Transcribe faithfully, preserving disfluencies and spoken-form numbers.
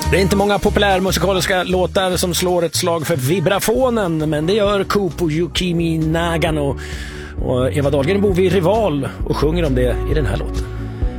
Det är inte många populärmusikaliska låtar som slår ett slag för vibrafonen, men det gör Coop och Yukimi Nagano. Och Eva Dahlgren bor vid Rival och sjunger om det i den här låten.